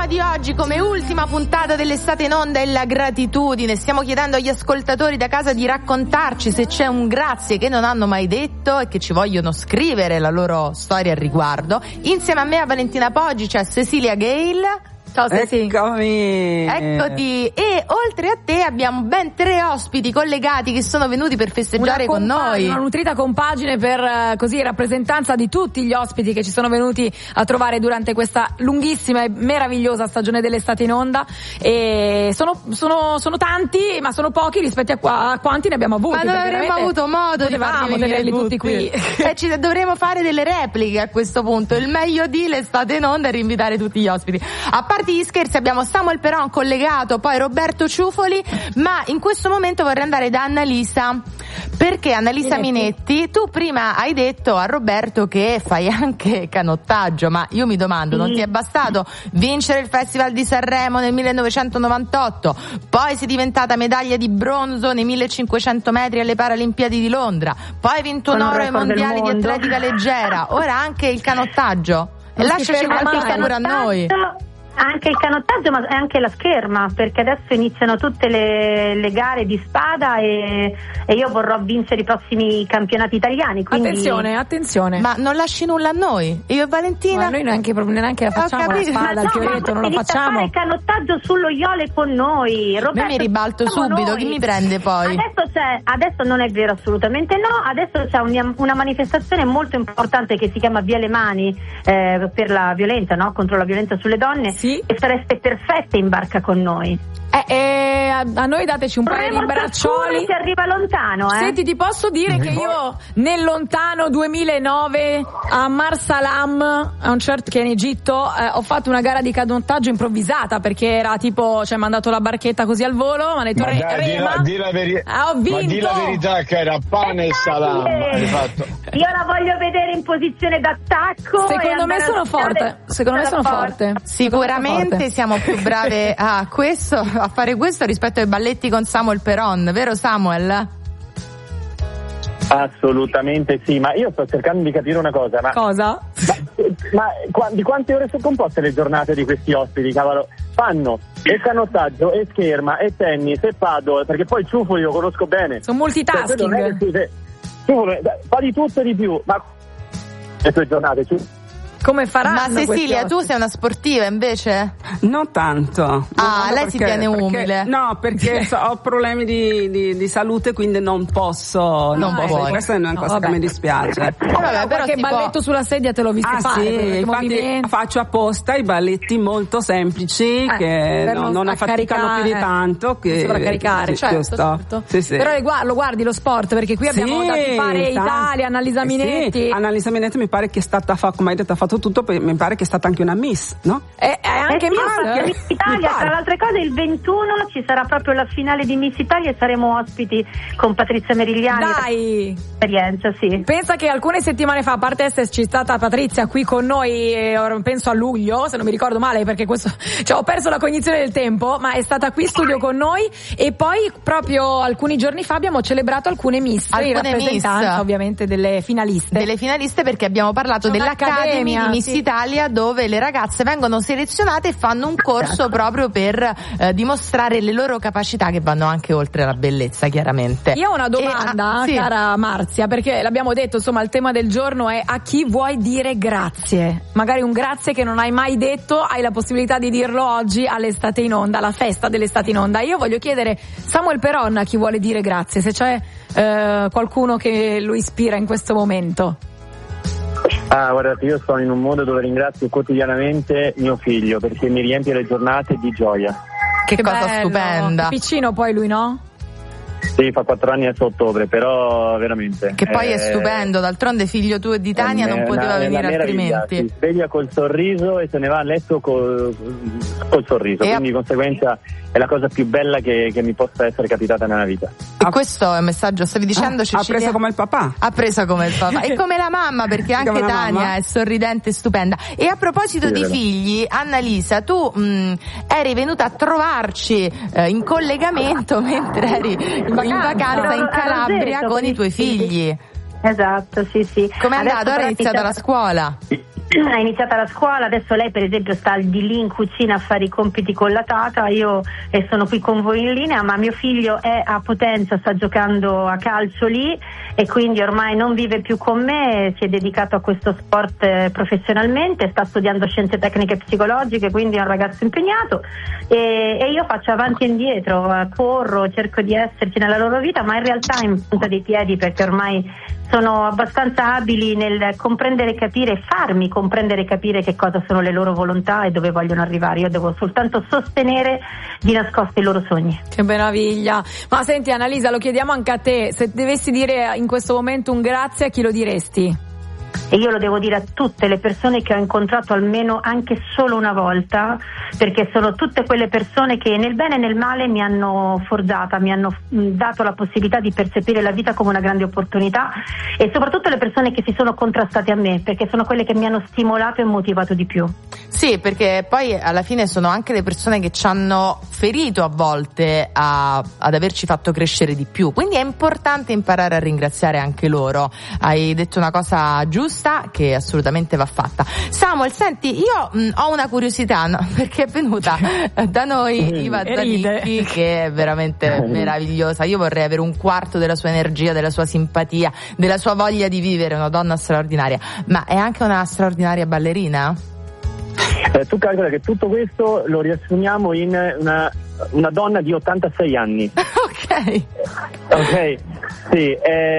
di oggi, come ultima puntata dell'estate in onda, è la gratitudine. Stiamo chiedendo agli ascoltatori da casa di raccontarci se c'è un grazie che non hanno mai detto e che ci vogliono scrivere la loro storia al riguardo. Insieme a me, a Valentina Poggi, c'è Cecilia Gale. Ciao Ceci. Eccomi. Eccoti. E oltre a te abbiamo ben 3 ospiti collegati che sono venuti per festeggiare con noi. Una nutrita compagine per così rappresentanza di tutti gli ospiti che ci sono venuti a trovare durante questa lunghissima e meravigliosa stagione dell'estate in onda. E sono tanti, ma sono pochi rispetto a quanti ne abbiamo avuti. Ma non avremmo avuto modo di tenerli tutti qui. Dovremo fare delle repliche a questo punto. Il meglio di l'estate in onda è rinvitare tutti gli ospiti. A parte gli scherzi, abbiamo Samuel Peron collegato, poi Roberto Ciufoli, ma in questo momento vorrei andare da Annalisa, perché Annalisa Minetti, tu prima hai detto a Roberto che fai anche canottaggio, ma io mi domando, non ti è bastato vincere il Festival di Sanremo nel 1998, poi sei diventata medaglia di bronzo nei 1500 metri alle Paralimpiadi di Londra, poi hai vinto un oro ai mondiali di atletica leggera, ora anche il canottaggio, e lasciaci qualcosa pure a noi. Anche il canottaggio, ma anche la scherma, perché adesso iniziano tutte le gare di spada e io vorrò vincere i prossimi campionati italiani. Quindi... Attenzione. Ma non lasci nulla a noi? Io e Valentina? Ma noi neanche la facciamo la spada, il fioretto, non lo facciamo. Ma fare canottaggio sullo Iole con noi. Roberto, io mi ribalto subito, chi mi prende poi? Adesso non è vero, assolutamente no, adesso c'è una manifestazione molto importante che si chiama Via le Mani per la violenza, no? Contro la violenza sulle donne. Sì. E sareste perfette in barca con noi. A noi dateci un paio di braccioli. Si arriva lontano, Senti, ti posso dire che io nel lontano 2009 a Marsalam, che è in Egitto, ho fatto una gara di canottaggio improvvisata, perché era tipo, mi hanno dato la barchetta così al volo, mi hanno detto rema. Ho vinto. Ma di la verità che era pane e salam. Hai fatto. Io la voglio vedere in posizione d'attacco. Secondo me sono forte. Sicuramente siamo più brave a fare questo rispetto ai balletti con Samuel Peron, vero Samuel? Assolutamente sì, ma io sto cercando di capire una cosa. Cosa? Ma di quante ore sono composte le giornate di questi ospiti, cavolo? Fanno e canottaggio, e scherma, e tennis, e paddle, perché poi il Ciufoli lo conosco bene. Sono multitasking. Fa di tutto e di più, ma le tue giornate, come faranno? Ma Cecilia, tu sei una sportiva invece? Non tanto. Lei si tiene umile. Perché ho problemi di salute, quindi non posso. Questa è una cosa che mi dispiace. Però qualche balletto sulla sedia te l'ho visto fare. Sì, infatti faccio apposta i balletti molto semplici che non affaticano più di tanto. Che sovraccaricare, certo. Sì. Però lo guardi lo sport, perché qui abbiamo da fare Italia, Annalisa Minetti. Sì, Annalisa Minetti mi pare che è stata, come hai detto, ha fatto tutto, mi pare che è stata anche una Miss, no? Anche Miss Italia, tra le altre cose il 21 ci sarà proprio la finale di Miss Italia e saremo ospiti con Patrizia Merigliani. Dai! Esperienza, sì. Pensa che alcune settimane fa, a parte esserci stata Patrizia qui con noi, penso a luglio, se non mi ricordo male, perché ho perso la cognizione del tempo, ma è stata qui in studio con noi, e poi proprio alcuni giorni fa abbiamo celebrato alcune Miss, in rappresentanza ovviamente delle finaliste, perché abbiamo parlato dell'Academy di Miss Italia, dove le ragazze vengono selezionate e fanno un corso proprio per dimostrare le loro capacità, che vanno anche oltre la bellezza, chiaramente. Io ho una domanda, cara Marzia, perché l'abbiamo detto, insomma, il tema del giorno è: a chi vuoi dire grazie? Magari un grazie che non hai mai detto, hai la possibilità di dirlo oggi all'estate in onda, alla festa dell'estate in onda. Io voglio chiedere Samuel Peron a chi vuole dire grazie, se c'è qualcuno che lo ispira in questo momento. Guardate, io sono in un mondo dove ringrazio quotidianamente mio figlio, perché mi riempie le giornate di gioia. Che cosa stupenda. È piccino poi lui, no? Sì, fa 4 anni adesso a ottobre, però veramente. Che poi è stupendo, d'altronde figlio tuo di Tania non poteva venire altrimenti. Si sveglia col sorriso e se ne va a letto col sorriso, quindi di conseguenza è la cosa più bella che mi possa essere capitata nella vita. E questo è un messaggio, stavi dicendo Cecilia? Ha preso come il papà. Ha preso come il papà e come la mamma, perché anche Tania è sorridente e stupenda. E a proposito di figli, Annalisa, tu eri venuta a trovarci in collegamento mentre eri in vacanza in Calabria con i tuoi figli. Esatto, sì. Com'è andato? Ora è iniziata la scuola? ha iniziato la scuola, adesso lei per esempio sta di lì in cucina a fare i compiti con la tata, io sono qui con voi in linea, ma mio figlio è a Potenza, sta giocando a calcio lì e quindi ormai non vive più con me, si è dedicato a questo sport professionalmente, sta studiando scienze tecniche e psicologiche, quindi è un ragazzo impegnato e io faccio avanti e indietro, corro, cerco di esserci nella loro vita, ma in realtà in punta dei piedi, perché ormai sono abbastanza abili nel comprendere e capire, farmi comprendere e capire che cosa sono le loro volontà e dove vogliono arrivare. Io devo soltanto sostenere di nascosto i loro sogni. Che meraviglia. Ma senti Annalisa, lo chiediamo anche a te, se dovessi dire in questo momento un grazie, a chi lo diresti? E io lo devo dire a tutte le persone che ho incontrato almeno anche solo una volta, perché sono tutte quelle persone che nel bene e nel male mi hanno forgiata, mi hanno dato la possibilità di percepire la vita come una grande opportunità, e soprattutto le persone che si sono contrastate a me, perché sono quelle che mi hanno stimolato e motivato di più. Sì, perché poi alla fine sono anche le persone che ci hanno ferito a volte ad averci fatto crescere di più, quindi è importante imparare a ringraziare anche loro. Hai detto una cosa giusta che assolutamente va fatta. Samuel, senti, io ho una curiosità, no? Perché è venuta da noi Iva Zanicchi, che è veramente meravigliosa. Io vorrei avere un quarto della sua energia, della sua simpatia, della sua voglia di vivere, una donna straordinaria. Ma è anche una straordinaria ballerina? Tu calcola che tutto questo lo riassumiamo in una donna di 86 anni. Ok, sì,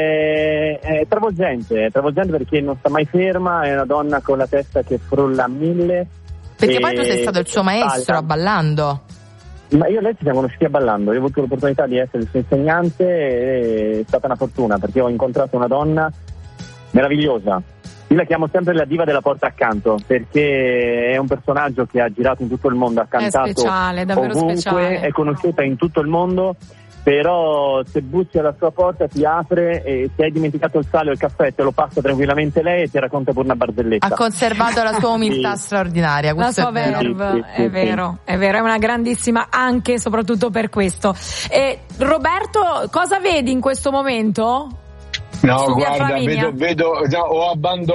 è travolgente perché non sta mai ferma, è una donna con la testa che frulla a 1000. Perché poi tu sei stato il suo maestro ballando. Ma io e lei ci siamo conosciuti a ballando, io ho avuto l'opportunità di essere il suo insegnante e è stata una fortuna, perché ho incontrato una donna meravigliosa. Io la chiamo sempre la diva della porta accanto, perché è un personaggio che ha girato in tutto il mondo, ha cantato speciale, davvero ovunque, speciale. È conosciuta in tutto il mondo, però se bussi alla sua porta ti apre e se hai dimenticato il sale o il caffè te lo passa tranquillamente lei e ti racconta pure una barzelletta. Ha conservato la sua umiltà straordinaria, la sua verve, è vero, è una grandissima anche e soprattutto per questo. E Roberto, cosa vedi in questo momento? No, guarda, ho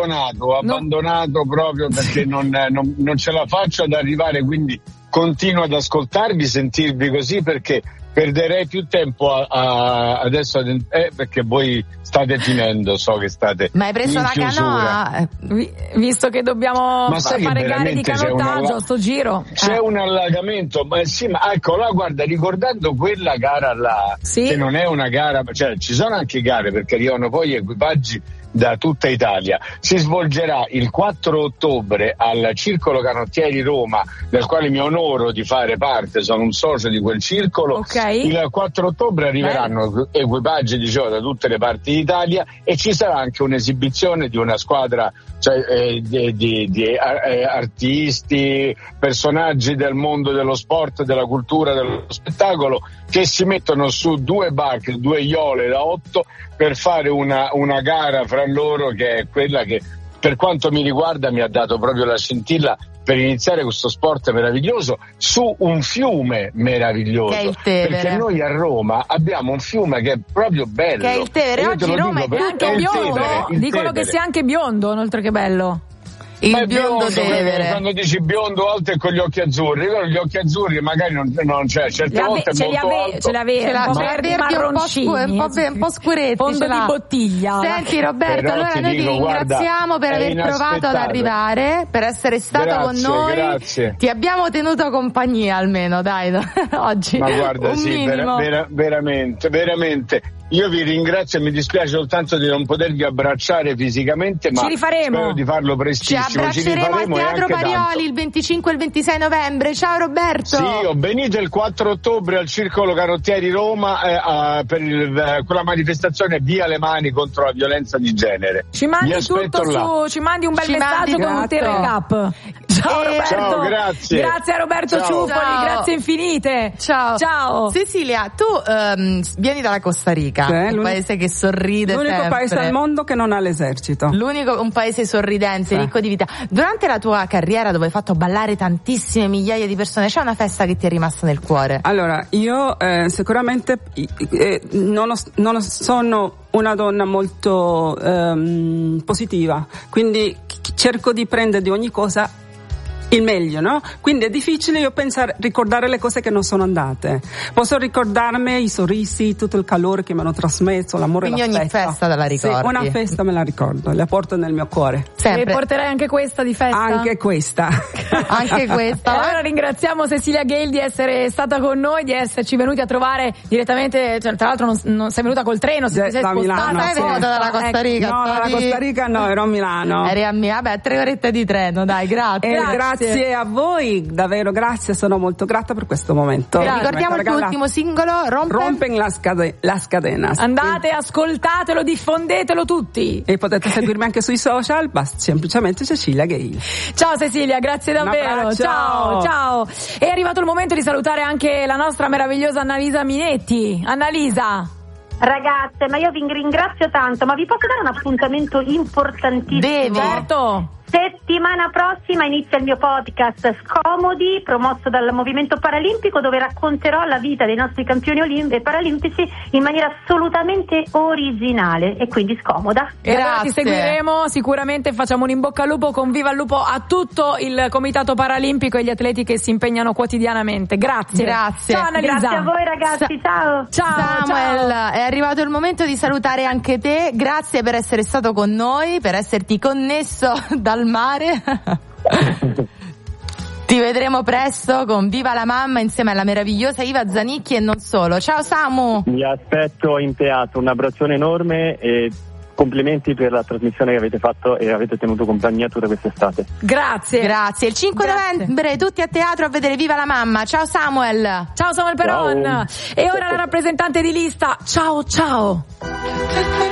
abbandonato proprio perché non ce la faccio ad arrivare, quindi continuo ad ascoltarvi, sentirvi così, perché perderei più tempo adesso perché voi state finendo, so che state. Ma hai preso la canoa? Visto che dobbiamo fare gare di canottaggio, sto giro. C'è un allagamento, ma ecco là, guarda, ricordando quella gara là, che non è una gara, cioè ci sono anche gare perché arrivano poi equipaggi da tutta Italia. Si svolgerà il 4 ottobre al Circolo Canottieri Roma, del quale mi onoro di fare parte, sono un socio di quel circolo. Okay. Il 4 ottobre arriveranno equipaggi, dicevo, da tutte le parti d'Italia, e ci sarà anche un'esibizione di una squadra, cioè, di artisti, personaggi del mondo dello sport, della cultura, dello spettacolo, che si mettono su 2 barche, 2 iole da 8 per fare una gara fra loro, che è quella che per quanto mi riguarda mi ha dato proprio la scintilla per iniziare questo sport meraviglioso su un fiume meraviglioso, che è il Tevere. Perché noi a Roma abbiamo un fiume che è proprio bello, che è il Tevere. Oggi Roma è anche biondo, dicono che sia anche biondo, oltre che bello. Il biondo Tevere. Quando dici biondo alto è con gli occhi azzurri, però gli occhi azzurri magari non c'è, certe volte è molto alto. Ce l'aveva, un po' verdi marroncini, un po' scuretti, fondo di bottiglia. Senti Roberto, però allora noi ti ringraziamo per aver provato ad arrivare, per essere stato con noi. Grazie. Ti abbiamo tenuto compagnia almeno, dai, oggi. Ma guarda, un minimo. veramente. Io vi ringrazio e mi dispiace soltanto di non potervi abbracciare fisicamente, ma ci rifaremo. Spero di farlo prestissimo. Ci abbracceremo al Teatro Parioli tanto. Il 25 e il 26 novembre. Ciao Roberto. Sì, venite il 4 ottobre al Circolo Canottieri Roma per quella manifestazione Via le mani contro la violenza di genere. Ci mandi tutto ci mandi un bel messaggio con un recap. Ciao Roberto. Ciao, grazie. Grazie a Roberto Ciufoli, grazie infinite. Ciao. Cecilia, tu vieni dalla Costa Rica. Un paese che sorride l'unico sempre. Paese al mondo che non ha l'esercito. Un paese sorridente, ricco di vita. Durante la tua carriera, dove hai fatto ballare tantissime migliaia di persone, c'è una festa che ti è rimasta nel cuore? Allora, io sicuramente sono una donna molto positiva, quindi cerco di prendere di ogni cosa il meglio, no? Quindi è difficile, io penso, ricordare le cose che non sono andate. Posso ricordarmi i sorrisi, tutto il calore che mi hanno trasmesso, l'amore. Quindi ogni festa te la ricordi? Sì, una festa me la ricordo, la porto nel mio cuore. Sempre. E porterai anche questa di festa? Anche questa. Anche questa. Allora ringraziamo Cecilia Gale di essere stata con noi, di esserci venuti a trovare direttamente, cioè, tra l'altro non sei venuta col treno, sei spostata. Milano, sei venuta dalla Costa Rica? No, dalla Costa Rica no, ero a Milano. Eri a Milano, vabbè, 3 orette di treno, dai, grazie. Grazie a voi, davvero grazie, sono molto grata per questo momento. Ricordiamo il tuo ultimo singolo, Rompen las cadenas. Andate, ascoltatelo, diffondetelo tutti. E potete seguirmi anche sui social, basta semplicemente Cecilia Gale. Ciao Cecilia, grazie davvero. Ciao. È arrivato il momento di salutare anche la nostra meravigliosa Annalisa Minetti. Annalisa. Ragazze, ma io vi ringrazio tanto, ma vi posso dare un appuntamento importantissimo? Certo. Settimana prossima inizia il mio podcast Scomodi, promosso dal Movimento Paralimpico, dove racconterò la vita dei nostri campioni paralimpici in maniera assolutamente originale e quindi scomoda. E allora ti seguiremo, sicuramente facciamo un in bocca al lupo, con viva il lupo a tutto il Comitato Paralimpico e gli atleti che si impegnano quotidianamente. Grazie. Ciao Annalisa. Grazie a voi ragazzi, ciao. Samuel, è arrivato il momento di salutare anche te, grazie per essere stato con noi, per esserti connesso dal mare. Ti vedremo presto con Viva la Mamma insieme alla meravigliosa Iva Zanicchi e non solo. Ciao Samu. Vi aspetto in teatro, un abbraccione enorme e complimenti per la trasmissione che avete fatto e avete tenuto compagnia tutta quest'estate. Grazie. Il 5 novembre tutti a teatro a vedere Viva la Mamma. Ciao Samuel. Ciao Samuel Peron. E ora la rappresentante di lista. Ciao.